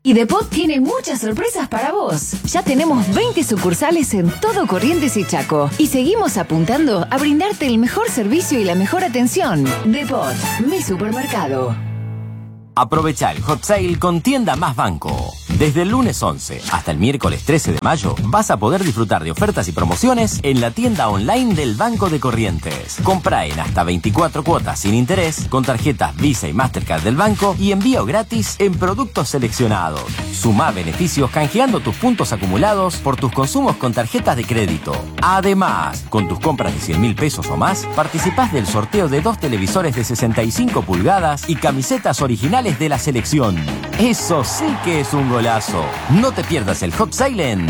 Y Depot tiene muchas sorpresas para vos. Ya tenemos 20 sucursales en todo Corrientes y Chaco. Y seguimos apuntando a brindarte el mejor servicio y la mejor atención. Depot, mi supermercado. Aprovecha el Hot Sale con Tienda Más Banco. Desde el lunes 11 hasta el miércoles 13 de mayo vas a poder disfrutar de ofertas y promociones en la tienda online del Banco de Corrientes. Compra en hasta 24 cuotas sin interés con tarjetas Visa y Mastercard del banco y envío gratis en productos seleccionados. Sumá beneficios canjeando tus puntos acumulados por tus consumos con tarjetas de crédito. Además, con tus compras de 100.000 pesos o más, participás del sorteo de 2 televisores de 65 pulgadas y camisetas originales de la selección. Eso sí que es un golazo. No te pierdas el Hot Sale en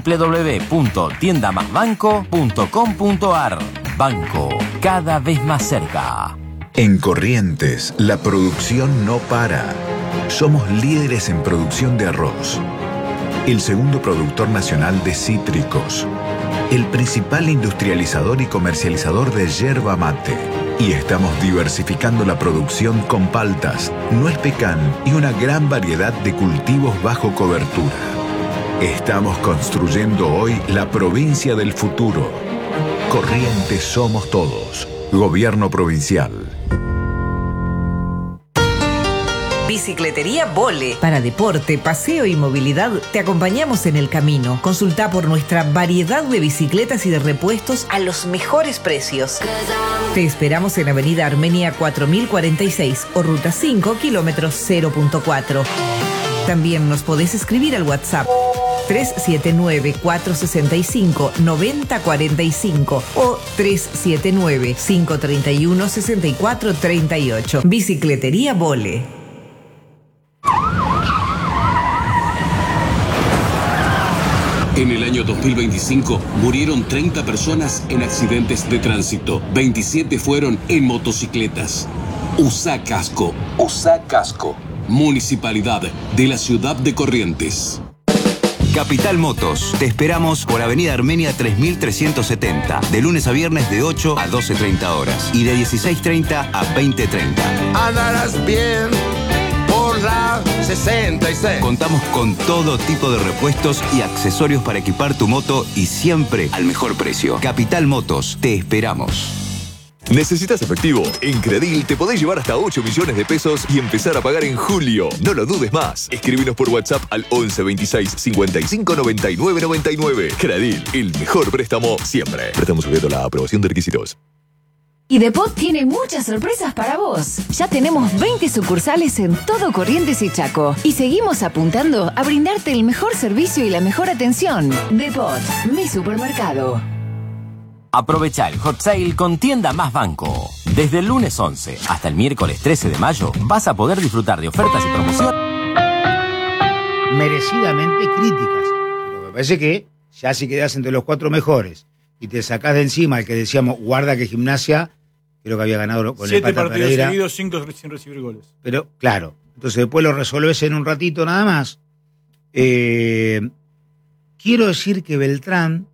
www.tiendamasbanco.com.ar. Banco, cada vez más cerca. En Corrientes, la producción no para. Somos líderes en producción de arroz. El segundo productor nacional de cítricos. El principal industrializador y comercializador de yerba mate. Y estamos diversificando la producción con paltas, nuez pecan y una gran variedad de cultivos bajo cobertura. Estamos construyendo hoy la provincia del futuro. Corrientes somos todos. Gobierno provincial. Bicicletería Vole. Para deporte, paseo y movilidad, te acompañamos en el camino. Consulta por nuestra variedad de bicicletas y de repuestos a los mejores precios. Te esperamos en Avenida Armenia 4046 o Ruta 5, kilómetros 0.4. También nos podés escribir al WhatsApp 379-465-9045 o 379-531-6438. Bicicletería Vole. En el año 2025 murieron 30 personas en accidentes de tránsito. 27 fueron en motocicletas. Usa casco. Usa casco. Municipalidad de la ciudad de Corrientes. Capital Motos. Te esperamos por Avenida Armenia 3370. De lunes a viernes de 8 a 12:30 horas. Y de 16:30 a 20:30. Andarás bien por la 66. Contamos con todo tipo de repuestos y accesorios para equipar tu moto y siempre al mejor precio. Capital Motos, te esperamos. ¿Necesitas efectivo? En Credil te podés llevar hasta 8 millones de pesos y empezar a pagar en julio. No lo dudes más. Escríbenos por WhatsApp al 11 26 55 99 99. Credil, el mejor préstamo siempre. Préstamo sujeto a la aprobación de requisitos. Y Depot tiene muchas sorpresas para vos. Ya tenemos 20 sucursales en todo Corrientes y Chaco. Y seguimos apuntando a brindarte el mejor servicio y la mejor atención. Depot, mi supermercado. Aprovecha el Hot Sale con Tienda Más Banco. Desde el lunes 11 hasta el miércoles 13 de mayo vas a poder disfrutar de ofertas y promociones merecidamente críticas. Pero me parece que ya si quedás entre los 4 mejores y te sacás de encima el que decíamos, guarda que Gimnasia, creo que había ganado con 7 el Pata partidos Pereira. seguidos, 5 sin recibir goles. Pero, claro, entonces después lo resolvés en un ratito nada más. Quiero decir que Beltrán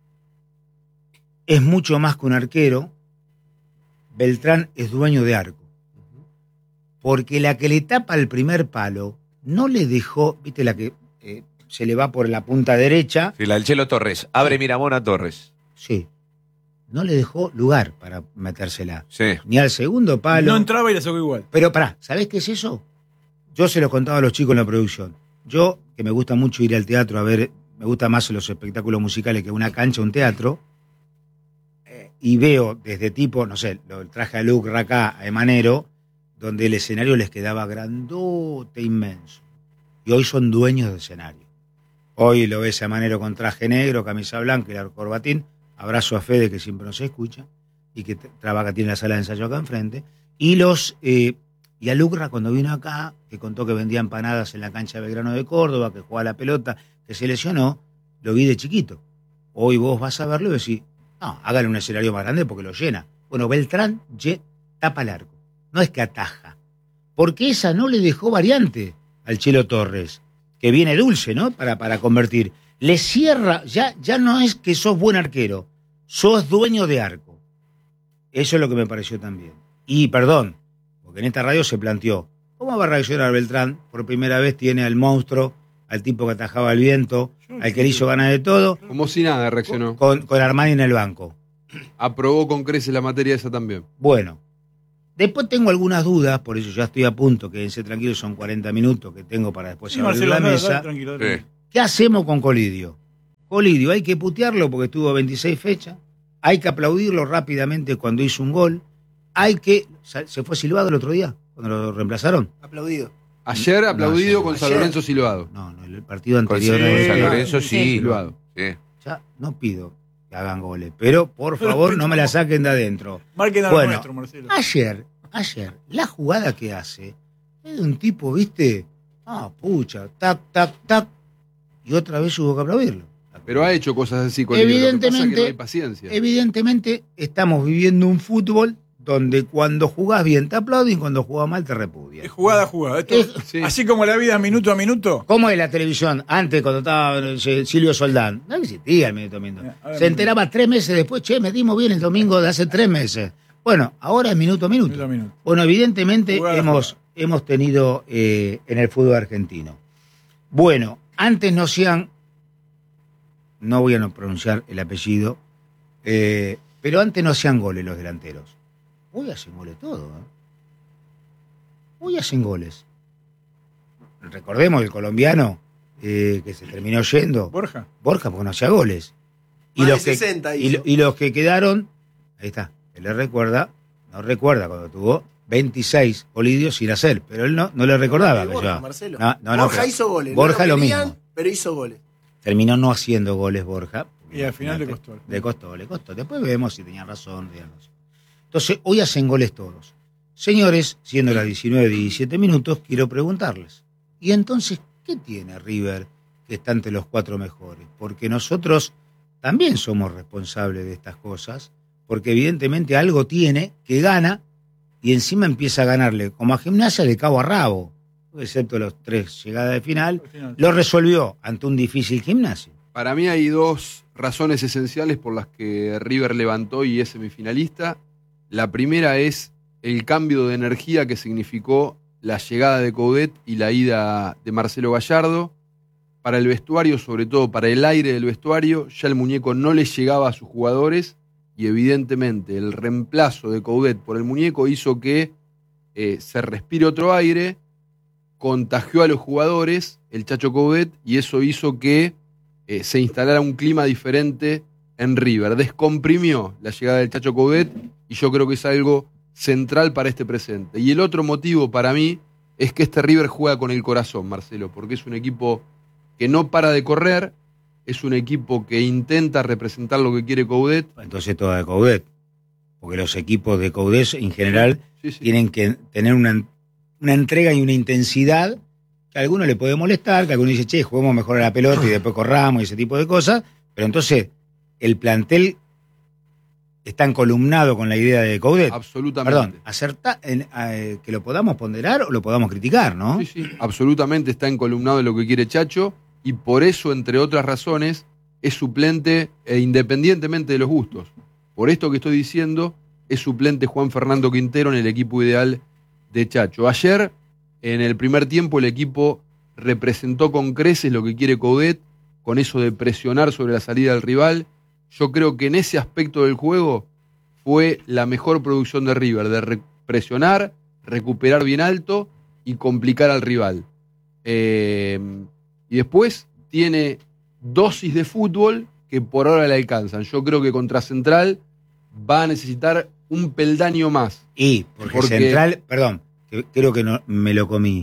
es mucho más que un arquero. Beltrán es dueño de arco. Porque la que le tapa el primer palo no le dejó, viste la que se le va por la punta derecha. Sí, la del Chelo Torres. Abre Miramón a Torres. Sí. No le dejó lugar para metérsela. Sí. Ni al segundo palo. No entraba y la sacó igual. Pero pará, ¿sabés qué es eso? Yo se lo contaba a los chicos en la producción. Yo, que me gusta mucho ir al teatro a ver, me gusta más los espectáculos musicales que una cancha, un teatro, y veo desde tipo, no sé, lo traje a Luke Racá, a Emanero, donde el escenario les quedaba grandote, inmenso. Y hoy son dueños del escenario. Hoy lo ves a Emanero con traje negro, camisa blanca y el corbatín. Abrazo a Fede, que siempre nos escucha, y que trabaja, tiene la sala de ensayo acá enfrente. Y a Lucra, cuando vino acá, que contó que vendía empanadas en la cancha de Belgrano de Córdoba, que jugaba la pelota, que se lesionó, lo vi de chiquito. Hoy vos vas a verlo y decís, no, hágale un escenario más grande porque lo llena. Bueno, Beltrán tapa el arco. No es que ataja. Porque esa no le dejó variante al Chelo Torres, que viene dulce, ¿no? Para convertir. Le cierra, ya no es que sos buen arquero, sos dueño de arco. Eso es lo que me pareció también. Y perdón, porque en esta radio se planteó, ¿Cómo va a reaccionar Beltrán? Por primera vez tiene al monstruo, al tipo que atajaba el viento, al que le hizo ganar de todo. Como si nada reaccionó. Con Armani en el banco. Aprobó con creces la materia esa también. Bueno, después tengo algunas dudas, por eso ya estoy a punto, quédense tranquilos, son 40 minutos que tengo para después abrir la mesa. Tranquilo. ¿Qué hacemos con Colidio? Colidio, hay que putearlo porque estuvo 26 fechas, hay que aplaudirlo rápidamente cuando hizo un gol, se fue silbado el otro día, cuando lo reemplazaron. Aplaudido. Ayer aplaudido con San Lorenzo silbado. No, el partido anterior. Con San Lorenzo sí. Silbado. Sí. Ya no pido que hagan goles, pero por favor no me la saquen de adentro. Marquen a Bueno, nuestro, Marcelo. Ayer, la jugada que hace es de un tipo, ¿viste? Pucha, tac, tac, tac, y otra vez hubo que aplaudirlo. Pero ha hecho cosas así con Lo que pasa es que no hay paciencia. Evidentemente estamos viviendo un fútbol donde cuando jugás bien te aplauden y cuando jugás mal te repudian. Es jugada a jugada. Así como la vida minuto a minuto. ¿Cómo es la televisión? Antes, cuando estaba Silvio Soldán, no existía el minuto a minuto. Se enteraba 3 meses después, metimos bien el domingo de hace 3 meses. Bueno, ahora es minuto a minuto. Bueno, evidentemente hemos tenido en el fútbol argentino. Bueno, antes no voy a pronunciar el apellido, pero antes no hacían goles los delanteros. Hoy hacen goles todo. Hoy hacen goles. Recordemos el colombiano que se terminó yendo. Borja porque no hacía goles. Y los que quedaron, ahí está, él no recuerda cuando tuvo 26 Colidios sin hacer, pero él no le recordaba. Borja, Marcelo. Borja hizo goles. Borja no lo mismo. Pero hizo goles. Terminó no haciendo goles Borja. Y al final le costó. Le costó. Después vemos si tenían razón. Entonces, hoy hacen goles todos. Señores, siendo las 19:17 minutos, quiero preguntarles. ¿Y entonces qué tiene River que está entre los 4 mejores? Porque nosotros también somos responsables de estas cosas, porque evidentemente algo tiene que gana y encima empieza a ganarle, como a Gimnasia, de cabo a rabo, excepto los 3 llegadas de final, lo resolvió ante un difícil Gimnasia. Para mí hay 2 razones esenciales por las que River levantó y es semifinalista. La primera es el cambio de energía que significó la llegada de Coudet y la ida de Marcelo Gallardo. Para el vestuario, sobre todo para el aire del vestuario, ya el muñeco no le llegaba a sus jugadores y evidentemente el reemplazo de Coudet por el muñeco hizo que se respire otro aire, contagió a los jugadores el Chacho Coudet y eso hizo que se instalara un clima diferente en River. Descomprimió la llegada del Chacho Coudet y yo creo que es algo central para este presente. Y el otro motivo para mí es que este River juega con el corazón, Marcelo, porque es un equipo que no para de correr, es un equipo que intenta representar lo que quiere Coudet. Entonces todo de Coudet, porque los equipos de Coudet en general tienen que tener una entrega y una intensidad que a alguno le puede molestar, que a alguno dice, juguemos mejor a la pelota y después corramos y ese tipo de cosas, pero entonces el plantel está encolumnado con la idea de Coudet. Absolutamente. Perdón, que lo podamos ponderar o lo podamos criticar, ¿no? Sí, absolutamente está encolumnado en lo que quiere Chacho y por eso, entre otras razones, es suplente independientemente de los gustos. Por esto que estoy diciendo, es suplente Juan Fernando Quintero en el equipo ideal de Chacho. Ayer, en el primer tiempo, el equipo representó con creces lo que quiere Coudet, con eso de presionar sobre la salida del rival. Yo creo que en ese aspecto del juego fue la mejor producción de River, de presionar, recuperar bien alto y complicar al rival. Y después tiene dosis de fútbol que por ahora le alcanzan. Yo creo que contra Central va a necesitar un peldaño más. Porque Central, perdón, creo que no me lo comí.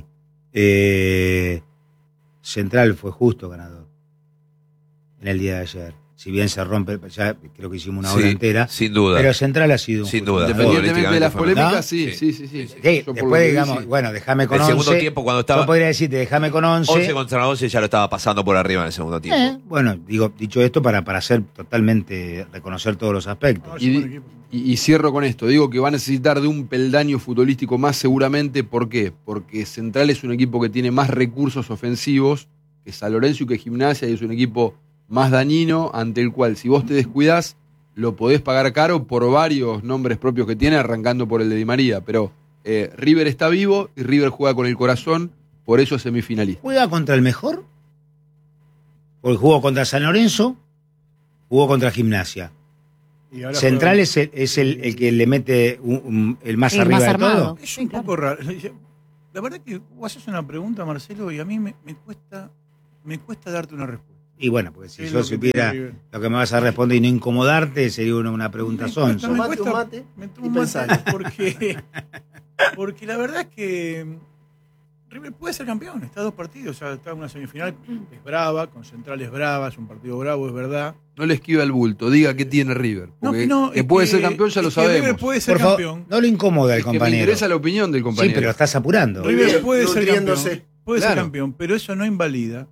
Central fue justo ganador en el día de ayer. Si bien se rompe, ya creo que hicimos una hora entera. Sin duda. Pero Central ha sido un sin duda. Independientemente de las polémicas, ¿no? sí. Después digamos, bueno, déjame con 11. El segundo tiempo cuando estaba... Yo podría decirte, déjame con 11. 11 contra 11 ya lo estaba pasando por arriba en el segundo tiempo. Bueno, dicho esto para hacer totalmente, reconocer todos los aspectos. Y cierro con esto. Digo que va a necesitar de un peldaño futbolístico más seguramente. ¿Por qué? Porque Central es un equipo que tiene más recursos ofensivos que San Lorenzo y que Gimnasia, y es un equipo más dañino, ante el cual si vos te descuidás lo podés pagar caro por varios nombres propios que tiene, arrancando por el de Di María, pero River está vivo y River juega con el corazón, por eso es semifinalista. ¿Juega contra el mejor? Porque jugó contra San Lorenzo, jugó contra Gimnasia. Central es el que le mete el más arriba de todo. Es un poco raro. La verdad que vos haces una pregunta, Marcelo, y a mí me cuesta darte una respuesta. Y bueno, porque si yo supiera lo que me vas a responder y no incomodarte, sería una pregunta sonsa. Me tomo un mate porque la verdad es que River puede ser campeón, está a 2 partidos, o sea, está en una semifinal, es brava, con Central es brava, es un partido bravo, es verdad. No le esquiva el bulto, diga qué tiene River. Porque que puede ser campeón ya lo sabemos. River puede ser Por campeón. favor, no le incomoda al compañero. Me interesa la opinión del compañero. Sí, pero estás apurando. River puede ser campeón, ser campeón, pero eso no invalida.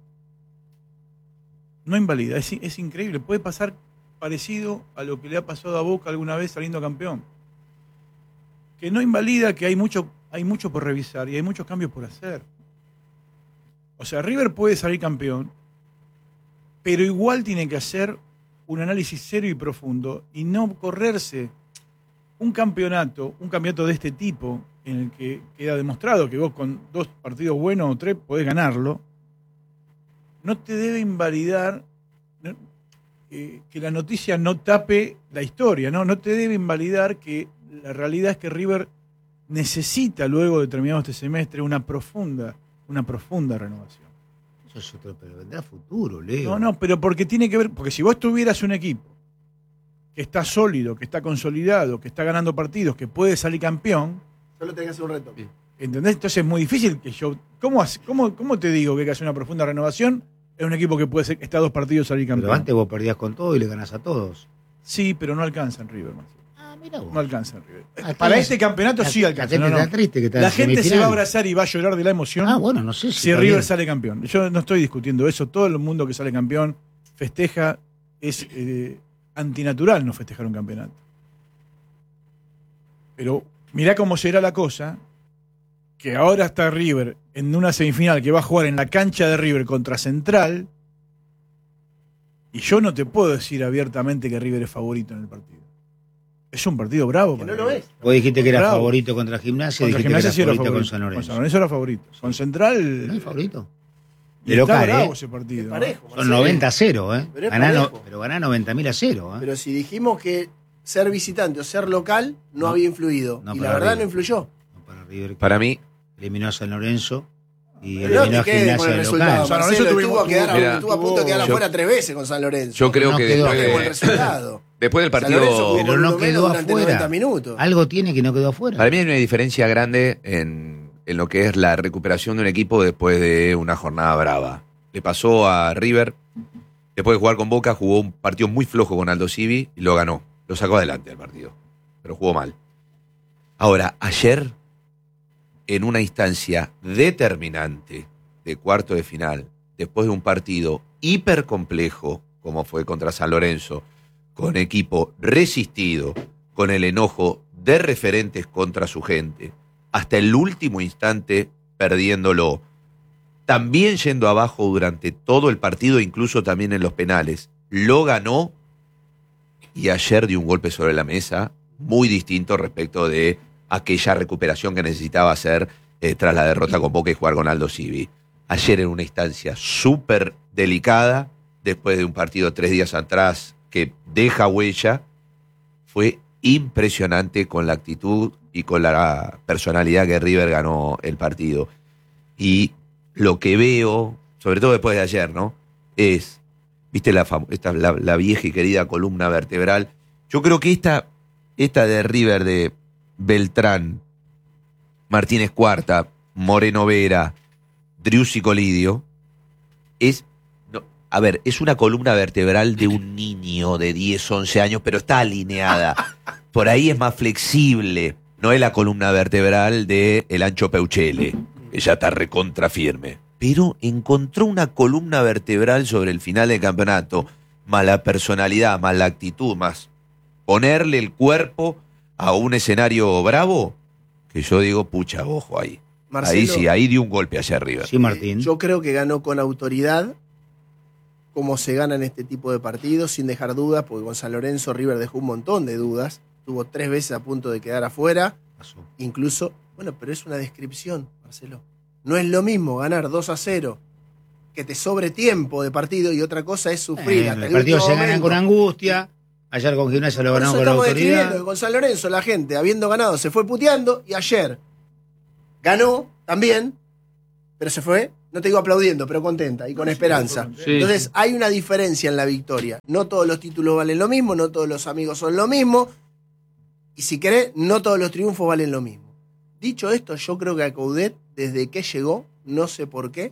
No invalida, es increíble. Puede pasar parecido a lo que le ha pasado a Boca alguna vez saliendo campeón. Que no invalida que hay mucho por revisar y hay muchos cambios por hacer. O sea, River puede salir campeón, pero igual tiene que hacer un análisis serio y profundo y no correrse un campeonato de este tipo en el que queda demostrado que vos con 2 partidos buenos o 3 podés ganarlo. No te debe invalidar que la noticia no tape la historia, no te debe invalidar que la realidad es que River necesita luego de terminado este semestre una profunda renovación. Eso es otro, pero vendrá futuro, Leo. No, pero porque tiene que ver, porque si vos tuvieras un equipo que está sólido, que está consolidado, que está ganando partidos, que puede salir campeón, solo tenés que hacer un reto. ¿Entendés? Entonces es muy difícil que yo... ¿Cómo te digo que hay que hacer una profunda renovación? Es un equipo que puede ser, está a 2 partidos salir campeón. Pero antes vos perdías con todo y le ganás a todos. Sí, pero no alcanza en River, Marcelo. Mira vos. No alcanza en River. Para este campeonato sí alcanza. La gente se va a abrazar y va a llorar de la emoción bueno, no sé si River sale campeón. Yo no estoy discutiendo eso. Todo el mundo que sale campeón festeja. Es antinatural no festejar un campeonato. Pero mirá cómo será la cosa, que ahora está River en una semifinal que va a jugar en la cancha de River contra Central, y yo no te puedo decir abiertamente que River es favorito en el partido. Es un partido bravo. Que no lo es. Vos dijiste que era favorito contra Gimnasia, dijiste que era favorito con San Lorenzo. Con San Lorenzo era favorito. Con Central... ¿No es favorito? De local, bravo ese partido. Parejo, son 90-0, ¿eh? Pero ganá 90.000-0, ¿eh? Pero si dijimos que ser visitante o ser local no había influido. Y la verdad no influyó. Para mí... Eliminó a San Lorenzo y pero eliminó a Gimnasia de local. San Lorenzo estuvo a punto de quedar afuera 3 veces con San Lorenzo. Yo creo que después del partido... Pero no quedó afuera. Algo tiene que no quedó afuera. Para mí hay una diferencia grande en lo que es la recuperación de un equipo después de una jornada brava. Le pasó a River, después de jugar con Boca, jugó un partido muy flojo con Aldo Civi y lo ganó. Lo sacó adelante el partido, pero jugó mal. Ahora, ayer, en una instancia determinante de cuarto de final, después de un partido hiper complejo, como fue contra San Lorenzo, con equipo resistido, con el enojo de referentes contra su gente, hasta el último instante perdiéndolo, también yendo abajo durante todo el partido, incluso también en los penales, lo ganó y ayer dio un golpe sobre la mesa muy distinto respecto de aquella recuperación que necesitaba hacer tras la derrota con Boca y jugar con Aldo Civi. Ayer en una instancia súper delicada, después de un partido 3 días atrás que deja huella, fue impresionante con la actitud y con la personalidad que River ganó el partido. Y lo que veo, sobre todo después de ayer, ¿no? Es, viste la vieja y querida columna vertebral. Yo creo que esta de River de Beltrán, Martínez Cuarta, Moreno Vera, Driussi Colidio, es una columna vertebral de un niño de 10, 11 años, pero está alineada. Por ahí es más flexible. No es la columna vertebral de el Ancho Peuchele, que ya está recontra firme. Pero encontró una columna vertebral sobre el final del campeonato, más la personalidad, más la actitud, más ponerle el cuerpo a un escenario bravo, que yo digo, pucha, ojo ahí. Marcelo, ahí sí, ahí dio un golpe hacia arriba. Sí, Martín. Yo creo que ganó con autoridad, como se gana en este tipo de partidos, sin dejar dudas, porque con San Lorenzo River dejó un montón de dudas. Estuvo 3 veces a punto de quedar afuera. Incluso Bueno, pero es una descripción, Marcelo. No es lo mismo ganar 2-0, que te sobre tiempo de partido, y otra cosa es sufrir hasta el partido se gana con angustia. Ayer con Gimnasia lo ganamos con la autoridad. Con San Lorenzo la gente, habiendo ganado, se fue puteando, y ayer ganó también, pero se fue, no te digo aplaudiendo, pero contenta y con esperanza. Sí. Entonces hay una diferencia en la victoria. No todos los títulos valen lo mismo, no todos los amigos son lo mismo, y si querés, no todos los triunfos valen lo mismo. Dicho esto, yo creo que a Coudet, desde que llegó, no sé por qué,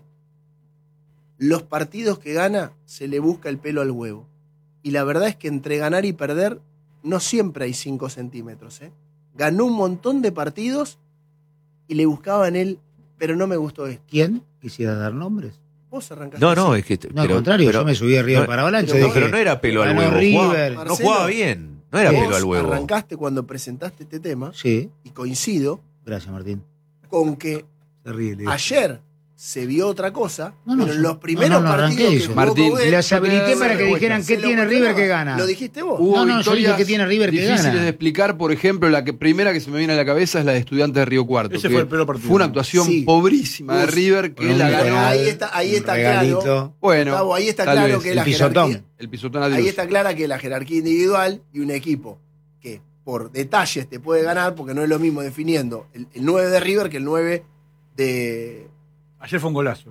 los partidos que gana se le busca el pelo al huevo. Y la verdad es que entre ganar y perder no siempre hay 5 centímetros. Ganó un montón de partidos y le buscaban él, pero no me gustó esto. ¿Quién? ¿Quisiera dar nombres? Vos arrancaste. No, es que. No, al contrario, yo me subí arriba para Avalancha. Pero no era pelo al huevo. River. No jugaba bien. No era pelo al huevo. Arrancaste cuando presentaste este tema. Sí. Y coincido. Gracias, Martín. Con que ayer se vio otra cosa, pero en los primeros partidos que jugó Martín, Coudet, les habilité para que dijeran qué tiene River que gana. ¿Lo dijiste vos? Hubo yo dije que tiene River que difíciles gana. de explicar, por ejemplo, la primera que se me viene a la cabeza es la de Estudiantes de Río Cuarto. Ese fue el peor partido. Fue una actuación pobrísima de River que la ganó. Ahí está claro. Bueno, Gustavo, ahí está claro que la jerarquía. El pisotón adiós. Ahí está clara que la jerarquía individual y un equipo que por detalles te puede ganar, porque no es lo mismo definiendo el 9 de River que el 9 de. Ayer fue un golazo.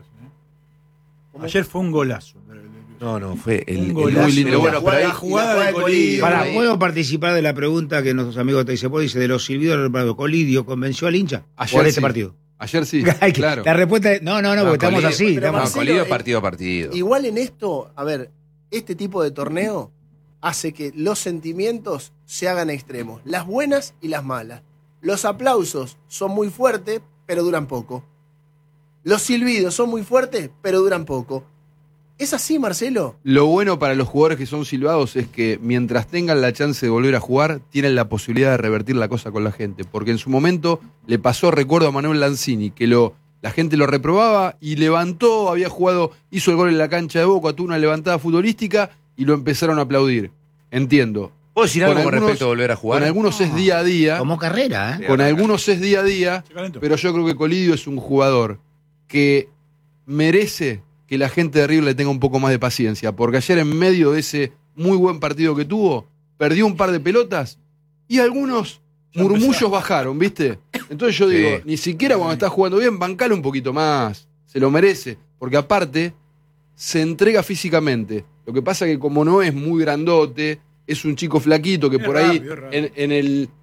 Ayer fue un golazo. No, fue el golazo. muy lindo. Bueno, pero la jugada de Colidio. ¿Puedo participar de la pregunta que nuestros amigos te dicen? Dice, de los silbidos del partido, ¿Colidio convenció al hincha por este partido? Ayer sí, claro. La respuesta es, no, porque estamos así. Colidio partido a partido. Igual en esto, a ver, este tipo de torneo hace que los sentimientos se hagan extremos, las buenas y las malas. Los aplausos son muy fuertes, pero duran poco. Los silbidos son muy fuertes, pero duran poco. ¿Es así, Marcelo? Lo bueno para los jugadores que son silbados es que mientras tengan la chance de volver a jugar, tienen la posibilidad de revertir la cosa con la gente. Porque en su momento le pasó, recuerdo, a Manuel Lanzini, que la gente lo reprobaba y levantó, había jugado, hizo el gol en la cancha de Boca, tuvo una levantada futbolística y lo empezaron a aplaudir. Entiendo. ¿Puedo decir algo con respecto a volver a jugar? Con algunos es día a día. Como carrera, ¿eh? Con algunos es día a día, pero yo creo que Colidio es un jugador que merece que la gente de River le tenga un poco más de paciencia, porque ayer en medio de ese muy buen partido que tuvo, perdió un par de pelotas y algunos murmullos bajaron, ¿viste? Entonces yo digo, ni siquiera cuando está jugando bien, bancale un poquito más, se lo merece, porque aparte se entrega físicamente. Lo que pasa que como no es muy grandote, es un chico flaquito que por ahí en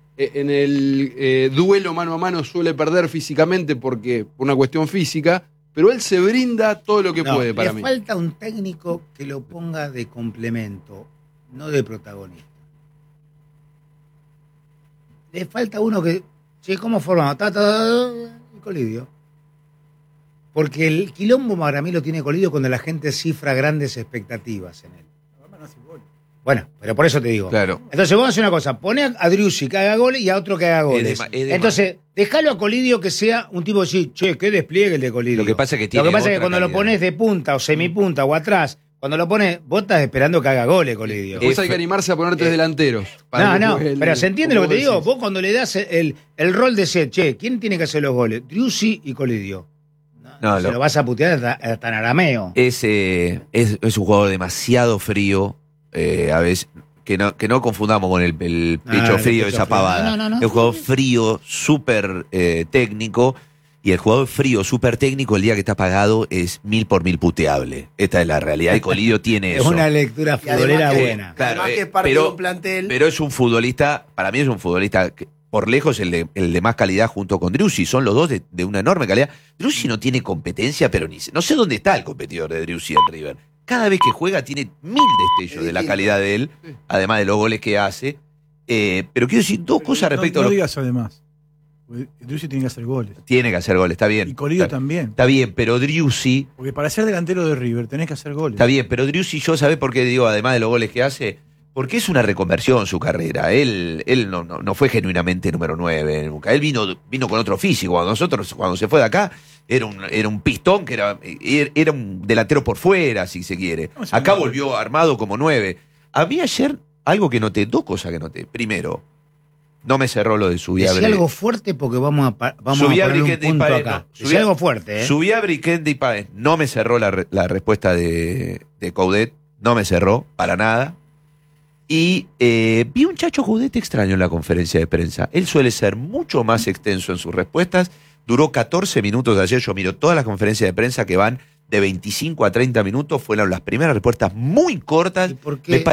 el duelo mano a mano suele perder físicamente por una cuestión física, pero él se brinda todo lo que puede para mí. Le falta un técnico que lo ponga de complemento, no de protagonista. Le falta uno que, ¿cómo formamos? Colidio. Porque el quilombo para mí lo tiene Colidio cuando la gente cifra grandes expectativas en él. Bueno, pero por eso te digo. Claro. Entonces vamos a hacer una cosa, poné a Driussi que haga goles y a otro que haga goles. Entonces, déjalo a Colidio que sea un tipo de decir, che, qué despliegue el de Colidio. Lo que pasa es que cuando lo pones de punta o semipunta o atrás, cuando lo pones, vos estás esperando que haga goles, Colidio. Después hay que animarse a poner 3 delanteros. Pero ¿se entiende lo que te digo? Vos cuando le das el rol de ser, che, ¿quién tiene que hacer los goles? Driussi y Colidio. Se lo vas a putear hasta en arameo. Es un jugador demasiado frío. A veces que no confundamos con el pecho frío de esa pavada. Es un jugador frío, súper técnico, y el jugador frío, súper técnico, el día que está apagado es 1000 por 1000 puteable. Esta es la realidad, y Colidio tiene eso. Es una lectura futbolera buena. Claro, además que es parte de un plantel. Pero es un futbolista, para mí es un futbolista que, por lejos el de más calidad junto con Driussi. Son los dos de una enorme calidad. Driussi no tiene competencia, pero no sé dónde está el competidor de Driussi en River. Cada vez que juega tiene 1000 destellos de la calidad de él, además de los goles que hace. Pero quiero decir dos cosas respecto a No digas además. Driussi tiene que hacer goles. Tiene que hacer goles, está bien. Y Colidio también. Está bien, pero Driussi... Porque para ser delantero de River tenés que hacer goles. Está bien, pero Driussi, yo ¿sabés por qué digo, además de los goles que hace? Porque es una reconversión su carrera. Él no fue genuinamente número 9 nunca. Él vino con otro físico. Cuando se fue de acá, era un pistón que era un delantero por fuera, si se quiere. Acá volvió armado como 9. A mí ayer, algo que noté, dos cosas que noté. Primero, No me cerró lo de Subiabre. Decía algo fuerte porque vamos a poner un punto acá. Decía algo fuerte, ¿eh? Subiabre y Kendi Páez. No me cerró la respuesta de Coudet. No me cerró, para nada. Y vi un Chacho Coudet extraño en la conferencia de prensa. Él suele ser mucho más extenso en sus respuestas. Duró 14 minutos ayer. Yo miro todas las conferencias de prensa que van de 25 a 30 minutos. Fueron las primeras respuestas muy cortas. ¿Por qué?